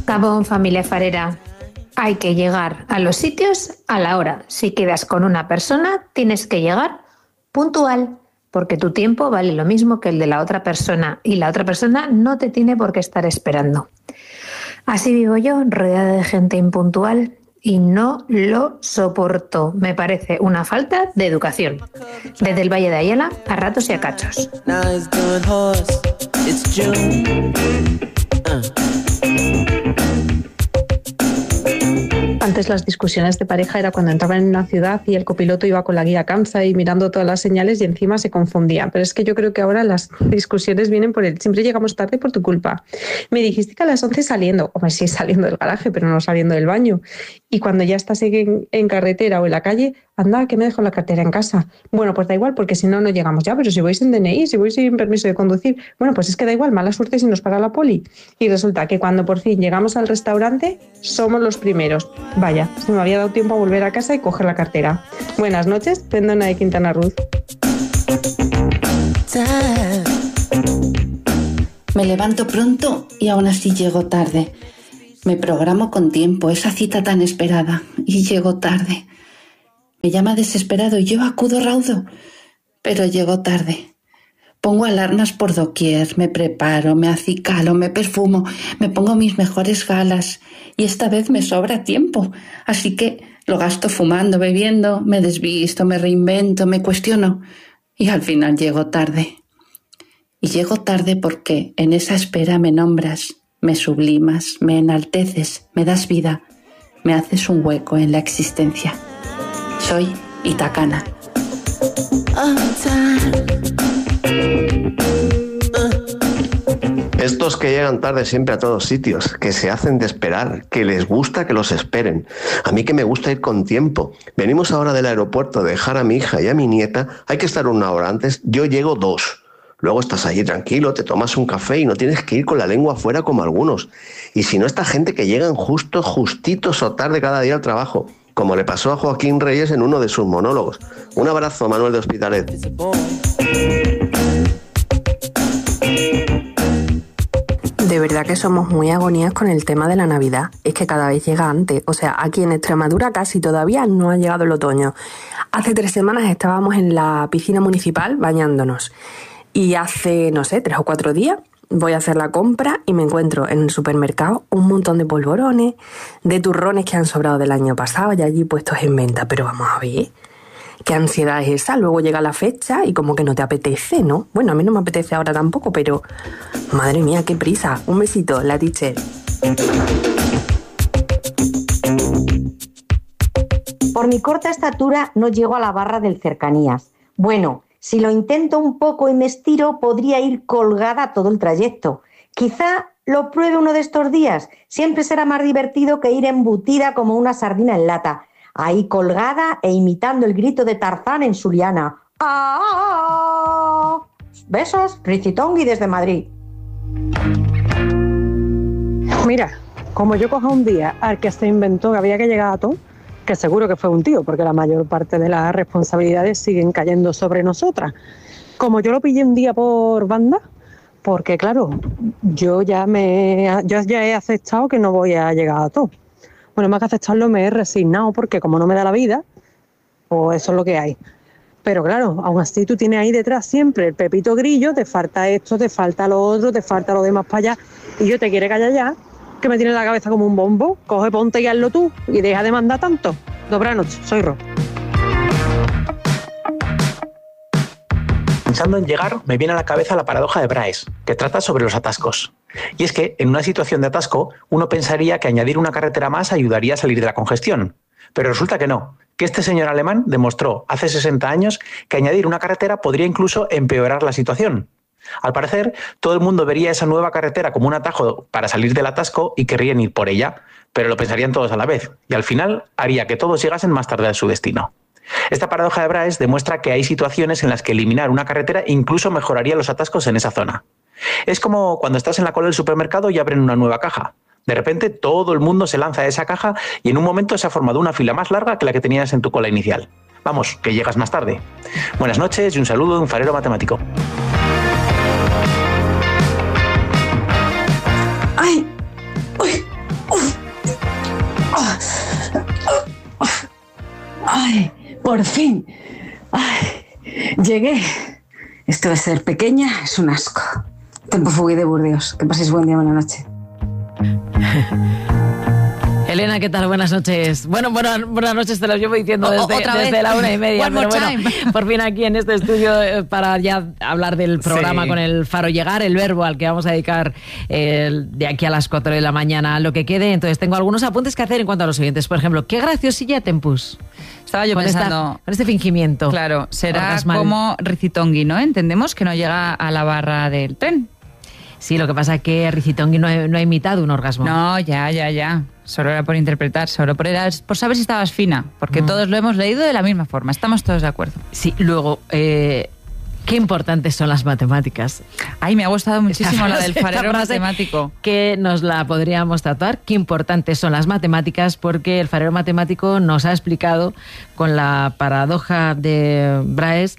Gabón, familia farera. Hay que llegar a los sitios a la hora. Si quedas con una persona, tienes que llegar puntual, porque tu tiempo vale lo mismo que el de la otra persona y la otra persona no te tiene por qué estar esperando. Así vivo yo, rodeada de gente impuntual, y no lo soporto. Me parece una falta de educación. Desde el Valle de Ayala, a ratos y a cachos. Antes las discusiones de pareja era cuando entraban en una ciudad y el copiloto iba con la guía Kamsa y mirando todas las señales y encima se confundía. Pero es que yo creo que ahora las discusiones vienen por siempre llegamos tarde por tu culpa. Me dijiste que a las 11 saliendo, hombre, sí saliendo del garaje, pero no saliendo del baño. Y cuando ya estás en carretera o en la calle, anda, que me dejo la cartera en casa. Bueno, pues da igual, porque si no, no llegamos ya. Pero si voy sin DNI, si voy sin permiso de conducir, bueno, pues es que da igual, mala suerte si nos para la poli. Y resulta que cuando por fin llegamos al restaurante, somos los primeros. Vaya, se me había dado tiempo a volver a casa y coger la cartera. Buenas noches, Pendona de Quintana Roo. Me levanto pronto y aún así llego tarde. Me programo con tiempo, esa cita tan esperada, y llego tarde. Me llama desesperado y yo acudo raudo, pero llego tarde. Pongo alarmas por doquier, me preparo, me acicalo, me perfumo, me pongo mis mejores galas y esta vez me sobra tiempo, así que lo gasto fumando, bebiendo, me desvisto, me reinvento, me cuestiono y al final llego tarde. Y llego tarde porque en esa espera me nombras, me sublimas, me enalteces, me das vida, me haces un hueco en la existencia. Soy Itacana. Estos que llegan tarde siempre a todos sitios, que se hacen de esperar, que les gusta que los esperen. A mí que me gusta ir con tiempo. Venimos ahora del aeropuerto a dejar a mi hija y a mi nieta, hay que estar 1 hora antes, yo llego 2. Luego estás allí tranquilo, te tomas un café y no tienes que ir con la lengua afuera como algunos. Y si no, esta gente que llegan justitos o tarde cada día al trabajo, como le pasó a Joaquín Reyes en uno de sus monólogos. Un abrazo, Manuel de Hospitalet. De verdad que somos muy agonías con el tema de la Navidad. Es que cada vez llega antes. O sea, aquí en Extremadura casi todavía no ha llegado el otoño. Hace 3 semanas estábamos en la piscina municipal bañándonos. Y hace, no sé, 3 o 4 días voy a hacer la compra y me encuentro en el supermercado un montón de polvorones, de turrones que han sobrado del año pasado y allí puestos en venta. Pero vamos a ver, ¿qué ansiedad es esa? Luego llega la fecha y como que no te apetece, ¿no? Bueno, a mí no me apetece ahora tampoco, pero madre mía, qué prisa. Un besito, la teacher. Por mi corta estatura no llego a la barra del Cercanías. Bueno, si lo intento un poco y me estiro, podría ir colgada todo el trayecto. Quizá lo pruebe uno de estos días. Siempre será más divertido que ir embutida como una sardina en lata. Ahí colgada e imitando el grito de Tarzán en su liana. ¡Ah! Besos, Ricitongui desde Madrid. Mira, como yo coja un día al que se inventó que había que llegar a todo, que seguro que fue un tío, porque la mayor parte de las responsabilidades siguen cayendo sobre nosotras. Como yo lo pillé un día por banda, porque claro, yo ya he aceptado que no voy a llegar a todo. Bueno, más que aceptarlo me he resignado, porque como no me da la vida, pues eso es lo que hay. Pero claro, aún así tú tienes ahí detrás siempre el pepito grillo, te falta esto, te falta lo otro, te falta lo demás para allá, y yo te quiere callar ya, que me tiene la cabeza como un bombo. Coge, ponte y hazlo tú y deja de mandar tanto. Dobrá noche, soy Ro. Pensando en llegar, me viene a la cabeza la paradoja de Bryce, que trata sobre los atascos. Y es que, en una situación de atasco, uno pensaría que añadir una carretera más ayudaría a salir de la congestión. Pero resulta que no, que este señor alemán demostró hace 60 años que añadir una carretera podría incluso empeorar la situación. Al parecer, todo el mundo vería esa nueva carretera como un atajo para salir del atasco y querrían ir por ella, pero lo pensarían todos a la vez, y al final haría que todos llegasen más tarde a su destino. Esta paradoja de Bryce demuestra que hay situaciones en las que eliminar una carretera incluso mejoraría los atascos en esa zona. Es como cuando estás en la cola del supermercado y abren una nueva caja. De repente todo el mundo se lanza a esa caja y en un momento se ha formado una fila más larga que la que tenías en tu cola inicial. Vamos, que llegas más tarde. Buenas noches y un saludo de un farero matemático. ¡Ay! ¡Uy! Por fin. Ay, llegué. Esto de ser pequeña es un asco. Tempo fugui de Burdeos. Que paséis buen día, buena noche. Elena, ¿qué tal? Buenas noches. Bueno, buenas noches, te lo llevo diciendo desde la 1:30. Pero bueno, por fin aquí en este estudio para ya hablar del programa con el Faro Llegar, el verbo al que vamos a dedicar de aquí a las 4 de la mañana lo que quede. Entonces tengo algunos apuntes que hacer en cuanto a los oyentes. Por ejemplo, qué graciosilla Tempus. Estaba yo pensando... Con este fingimiento. Claro, será como Rizitongui, ¿no? Entendemos que no llega a la barra del tren. Sí, lo que pasa es que Rizitongui no ha imitado un orgasmo. No, ya. Solo era por interpretar, por saber si estabas fina, porque todos lo hemos leído de la misma forma, estamos todos de acuerdo. Sí, luego, qué importantes son las matemáticas. Ay, me ha gustado muchísimo la del farero matemático. Que nos la podríamos tatuar. Qué importantes son las matemáticas, porque el farero matemático nos ha explicado con la paradoja de Braes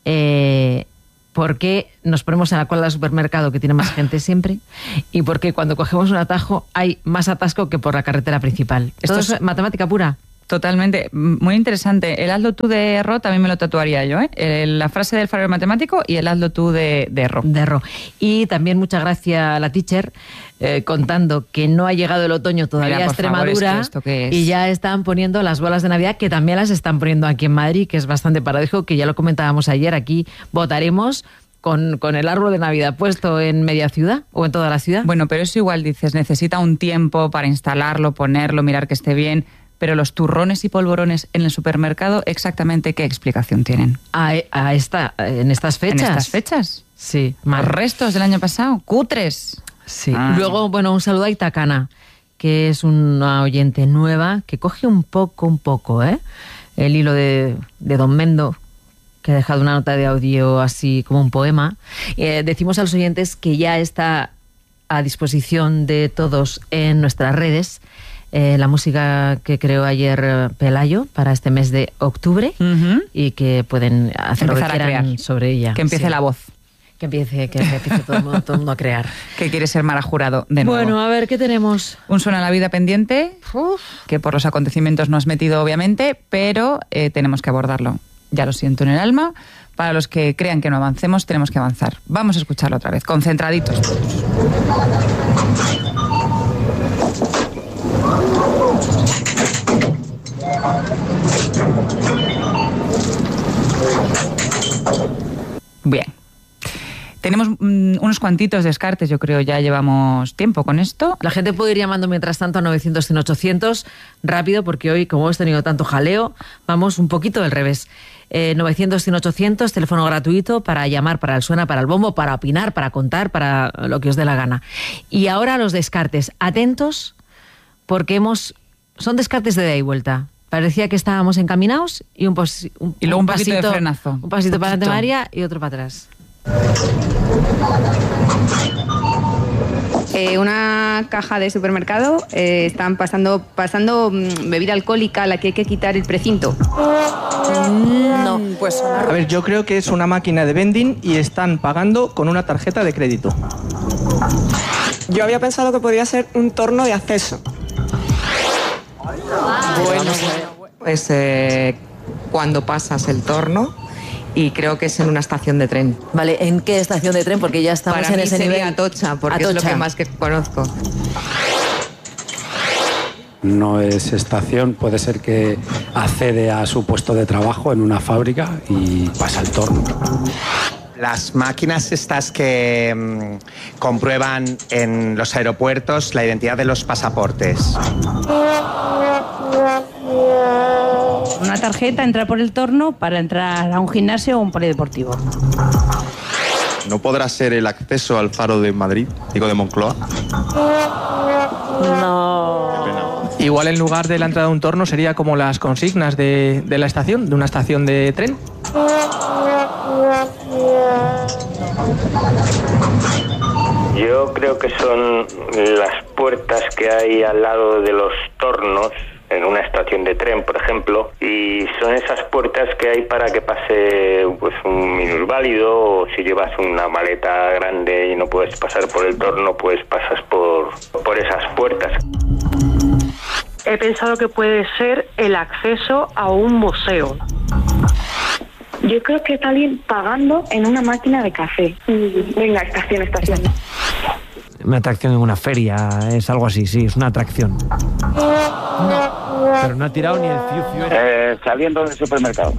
por qué nos ponemos en la cola del supermercado, que tiene más gente siempre, y por qué cuando cogemos un atajo hay más atasco que por la carretera principal. Esto es matemática pura. Totalmente, muy interesante. El hazlo tú de Ro también me lo tatuaría yo, la frase del farero matemático y el hazlo tú de Ro. Y también muchas gracias a la teacher contando que no ha llegado el otoño todavía a Extremadura, ¿esto qué es? Y ya están poniendo las bolas de Navidad, que también las están poniendo aquí en Madrid, que es bastante paradójico, que ya lo comentábamos ayer. Aquí votaremos con el árbol de Navidad puesto en media ciudad o en toda la ciudad. Bueno, pero eso igual dices, necesita un tiempo para instalarlo, ponerlo, mirar que esté bien. Pero los turrones y polvorones en el supermercado, ¿exactamente qué explicación tienen? En estas fechas. ¿En estas fechas? Sí. Los restos del año pasado, cutres. Sí. Luego, bueno, un saludo a Itacana, que es una oyente nueva, que coge un poco, el hilo de Don Mendo, que ha dejado una nota de audio así como un poema. Decimos a los oyentes que ya está a disposición de todos en nuestras redes, la música que creó ayer Pelayo para este mes de octubre, y que pueden hacer lo que quieran sobre ella. Que empiece la voz. Que empiece todo el mundo a crear. Que quiere ser Mara Jurado de nuevo. Bueno, a ver, ¿qué tenemos? Un Suena la vida pendiente, que por los acontecimientos no has metido, obviamente, pero tenemos que abordarlo. Ya lo siento en el alma. Para los que crean que no avancemos, tenemos que avanzar. Vamos a escucharlo otra vez, concentraditos todos. Bien. Tenemos unos cuantitos descartes, yo creo, ya llevamos tiempo con esto. La gente puede ir llamando mientras tanto a 900-100-800, rápido, porque hoy, como hemos tenido tanto jaleo, vamos un poquito del revés. 900-100-800, teléfono gratuito para llamar, para el Suena, para el Bombo, para opinar, para contar, para lo que os dé la gana. Y ahora los descartes. Atentos, porque son descartes de ida y vuelta. Parecía que estábamos encaminados y luego un pasito de frenazo. Un pasito para adelante, María, y otro para atrás. Una caja de supermercado, están pasando bebida alcohólica a la que hay que quitar el precinto. No, pues a ver, yo creo que es una máquina de vending y están pagando con una tarjeta de crédito. Yo había pensado que podía ser un torno de acceso. Bueno, pues cuando pasas el torno, y creo que es en una estación de tren. Vale, ¿en qué estación de tren? Porque ya estamos Para en mí ese sería nivel. Atocha, porque es lo que más que conozco. No es estación, puede ser que accede a su puesto de trabajo en una fábrica y pasa el torno. Las máquinas estas que comprueban en los aeropuertos la identidad de los pasaportes. Una tarjeta, entrar por el torno para entrar a un gimnasio o un polideportivo. ¿No podrá ser el acceso al Faro de Madrid, digo de Moncloa? No. Igual en lugar de la entrada de un torno sería como las consignas de la estación, de una estación de tren. Yo creo que son las puertas que hay al lado de los tornos en una estación de tren, por ejemplo, y son esas puertas que hay para que pase pues un minusválido, o si llevas una maleta grande y no puedes pasar por el torno, pues pasas por esas puertas. He pensado que puede ser el acceso a un museo. Yo creo que es alguien pagando en una máquina de café. Venga, estación. Una atracción en una feria, es algo así, sí, es una atracción. No, pero no ha tirado ni el fiu. Saliendo del supermercado.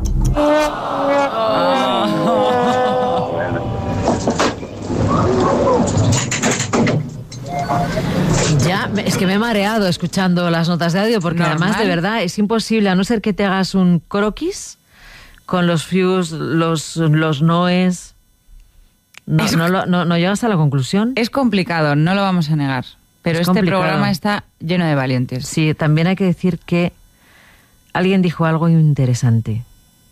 Ya, es que me he mareado escuchando las notas de audio, porque además, de verdad, es imposible, a no ser que te hagas un croquis con los fius, los noes. No llegas a la conclusión. Es complicado, no lo vamos a negar. Pero este programa está lleno de valientes. Sí, también hay que decir que alguien dijo algo interesante.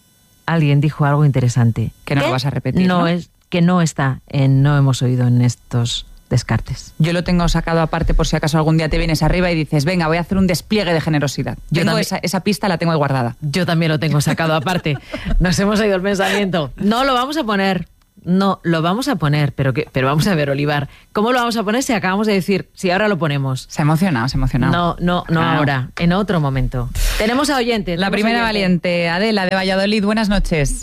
Que no lo vas a repetir, ¿no? Que no está no hemos oído en estos descartes. Yo lo tengo sacado aparte por si acaso algún día te vienes arriba y dices, venga, voy a hacer un despliegue de generosidad. Esa pista la tengo ahí guardada. Yo también lo tengo sacado aparte. Nos hemos oído el pensamiento. No lo vamos a poner. No, lo vamos a poner, pero vamos a ver, Olivar, ¿cómo lo vamos a poner si acabamos de decir, si ahora lo ponemos? Se ha emocionado. No, ahora, en otro momento. Tenemos a oyentes. La primera valiente, Adela de Valladolid, buenas noches.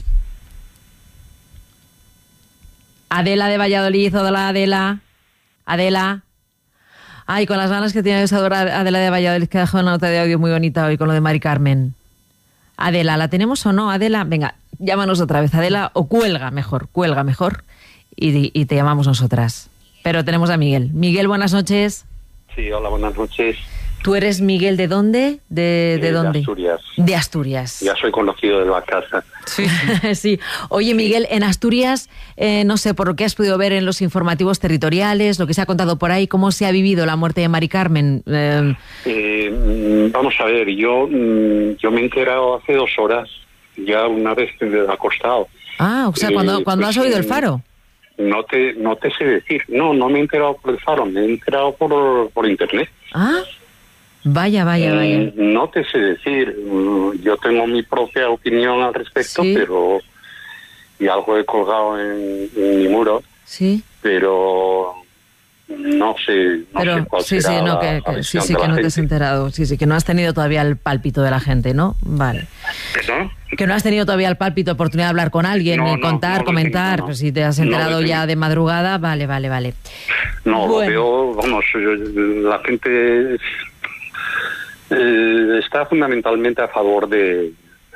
Adela de Valladolid, hola Adela. Ay, con las ganas que tiene esa Adela de Valladolid, que ha dejado una nota de audio muy bonita hoy con lo de Mari Carmen. Adela, ¿la tenemos o no? Adela, venga, llámanos otra vez, Adela, o cuelga mejor, y te llamamos nosotras. Pero tenemos a Miguel. Miguel, buenas noches. Sí, hola, buenas noches. ¿Tú eres Miguel de dónde? ¿De dónde? De Asturias. De Asturias. Ya soy conocido de la casa. Sí. Sí. Oye, Miguel, en Asturias, no sé, por lo que has podido ver en los informativos territoriales, lo que se ha contado por ahí, ¿cómo se ha vivido la muerte de Mari Carmen? Vamos a ver, yo me he enterado hace 2 horas, ya una vez acostado. Ah, o sea, cuando has oído el Faro. No te sé decir. No me he enterado por el Faro, me he enterado por internet. Ah, vaya. No te sé decir. Yo tengo mi propia opinión al respecto, ¿sí? Pero y algo he colgado en mi muro. Sí. Pero no sé cuál será la visión de la que no gente. te has enterado. Sí, que no has tenido todavía el pálpito de la gente, ¿no? Vale. ¿Perdón? Que no has tenido todavía el pálpito, oportunidad de hablar con alguien, comentar, pues si te has enterado ya de madrugada, vale. No, bueno. Lo veo, la gente está fundamentalmente a favor de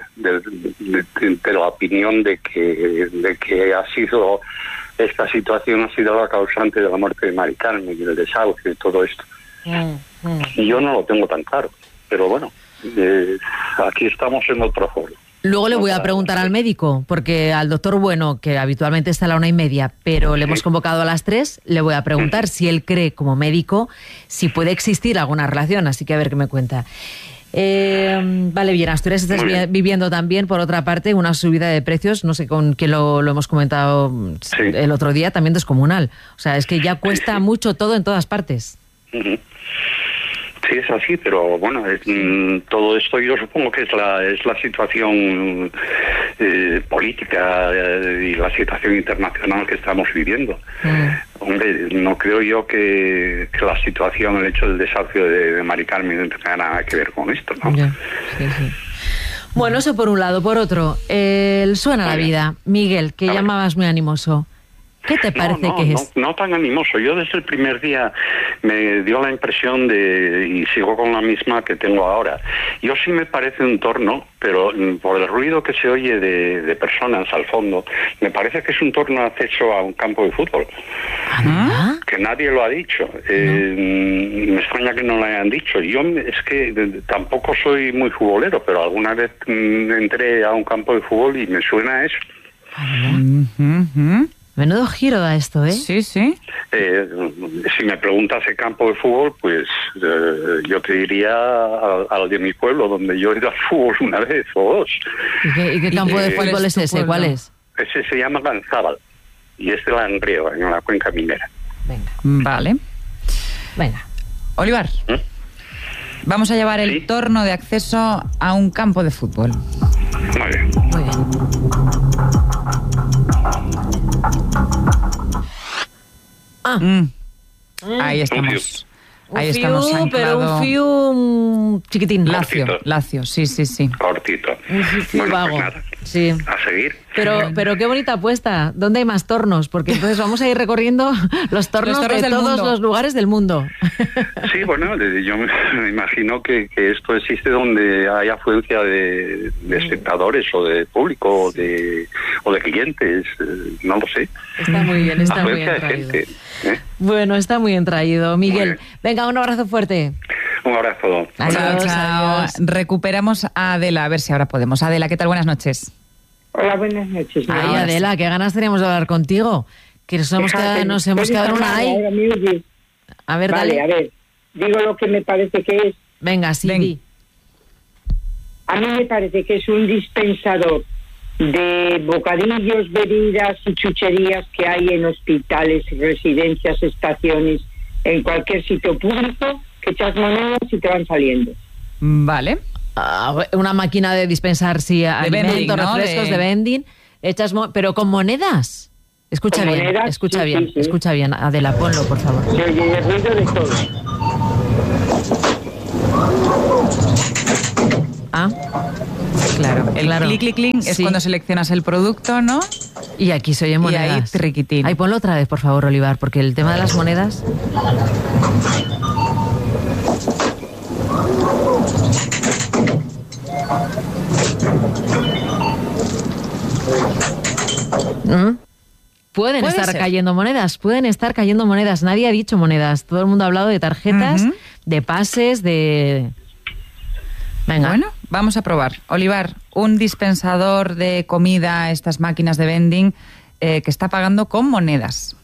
la opinión de que esta situación ha sido la causante de la muerte de Mari Carmen y del desahucio y todo esto. Y yo no lo tengo tan claro, pero bueno, aquí estamos en otro foro. Luego le voy a preguntar al médico, porque al doctor Bueno, que habitualmente está a la 1:30, pero le hemos convocado a las 3, le voy a preguntar si él cree, como médico, si puede existir alguna relación, así que a ver qué me cuenta. Vale, bien, Asturias estás viviendo también, por otra parte, una subida de precios, no sé con qué lo hemos comentado el otro día, también descomunal. O sea, es que ya cuesta mucho todo en todas partes. Sí, es así, pero bueno, todo esto yo supongo que es la situación política y la situación internacional que estamos viviendo. Hombre, no creo yo que la situación, el hecho del desahucio de Mari Carmen tenga nada que ver con esto, ¿no? Ya. Sí. Bueno, eso por un lado. Por otro, suena la vida. Miguel, que llamabas muy animoso. ¿Qué te parece que es? No tan animoso. Yo desde el primer día me dio la impresión y sigo con la misma que tengo ahora. Yo sí me parece un torno, pero por el ruido que se oye de personas al fondo, me parece que es un torno de acceso a un campo de fútbol. ¿Ah? Que nadie lo ha dicho. Me extraña que no lo hayan dicho. Yo es que tampoco soy muy futbolero, pero alguna vez entré a un campo de fútbol y me suena a eso. Menudo giro da esto, ¿eh? Sí. Si me preguntas el campo de fútbol, pues yo te diría al de mi pueblo, donde yo he ido al fútbol una vez o dos. ¿Y qué campo de fútbol es ese? ¿Cuál es? Ese se llama Lanzábal y es de Langreo, en la cuenca minera. Venga. Vale. Venga. Olivar, vamos a llevar el torno de acceso a un campo de fútbol. Muy bien. Ahí estamos. Ahí estamos anclado. Pero un fiu chiquitín. Lacio, sí. Cortito. Un fiu vago. Pues nada, sí. a seguir. Pero qué bonita apuesta. ¿Dónde hay más tornos? Porque entonces vamos a ir recorriendo los tornos de todos los lugares del mundo. Sí, bueno, yo me imagino que esto existe donde hay afluencia de espectadores o de público o de clientes, no lo sé. Está muy bien, está muy bien traído. Gente, Bueno, está muy bien traído. Miguel, venga, un abrazo fuerte. Un abrazo. Chao. Recuperamos a Adela, a ver si ahora podemos. Adela, ¿qué tal? Buenas noches. Hola, buenas noches. Ay, Adela, qué ganas teníamos de hablar contigo. Que nos hemos quedado en una ahí. A ver, vale, dale. A ver, digo lo que me parece que es. Venga, sí. Di. A mí me parece que es un dispensador de bocadillos, bebidas y chucherías que hay en hospitales, residencias, estaciones, en cualquier sitio público, que echas monedas y te van saliendo. Vale. Una máquina de dispensar, sí, alimentos, vending, ¿no? refrescos de vending, pero con monedas. Escucha ¿Con bien, monedas? escucha Sí, bien, sí, sí. escucha bien. Adela, ponlo, por favor. Se oye el ruido de todo. Claro, el clic es cuando seleccionas el producto, ¿no? Y aquí se oye monedas. Y ahí triquitín. Ahí ponlo otra vez, por favor, Olivar, porque el tema de las monedas... Pueden estar cayendo monedas, nadie ha dicho monedas, todo el mundo ha hablado de tarjetas, de pases, de... Venga. Bueno, vamos a probar. Olivar, un dispensador de comida, estas máquinas de vending, que está pagando con monedas.